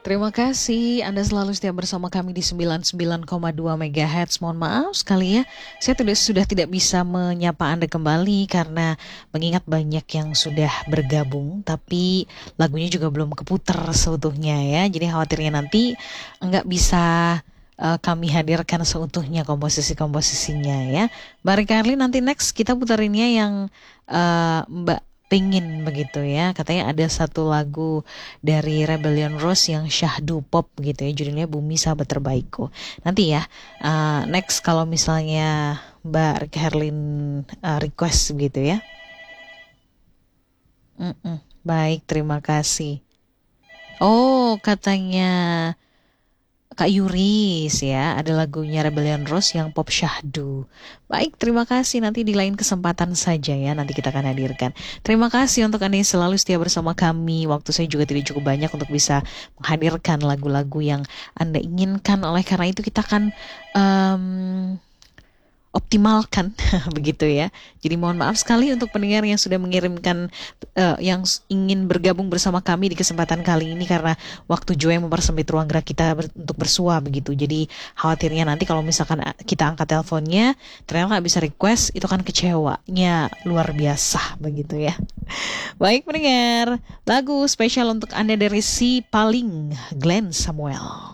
Terima kasih Anda selalu setia bersama kami di 99,2 MHz. Mohon maaf sekali ya, saya sudah tidak bisa menyapa Anda kembali karena mengingat banyak yang sudah bergabung, tapi lagunya juga belum keputar seutuhnya ya. Jadi khawatirnya nanti nggak bisa kami hadirkan seutuhnya komposisi-komposisinya ya. Mbak Karli, nanti next kita putarinnya yang Mbak pingin begitu ya. Katanya ada satu lagu dari Rebellion Rose yang syahdu pop gitu ya, judulnya Bumi Sahabat Terbaikku. Nanti ya, next kalau misalnya Mbak Herlin request gitu ya. Baik, terima kasih. Oh, katanya Kak Yuris ya, ada lagunya Rebellion Rose yang pop syahdu. Baik, terima kasih. Nanti di lain kesempatan saja ya, nanti kita akan hadirkan. Terima kasih untuk Anda yang selalu setia bersama kami. Waktu saya juga tidak cukup banyak untuk bisa menghadirkan lagu-lagu yang Anda inginkan. Oleh karena itu kita akan optimalkan begitu ya. Jadi mohon maaf sekali untuk pendengar yang sudah mengirimkan yang ingin bergabung bersama kami di kesempatan kali ini karena waktu juga yang mempersempit ruang gerak kita untuk bersua begitu. Jadi khawatirnya nanti kalau misalkan kita angkat teleponnya ternyata nggak bisa request, itu kan kecewanya luar biasa begitu ya. Baik pendengar, lagu spesial untuk Anda dari si paling Glenn Samuel.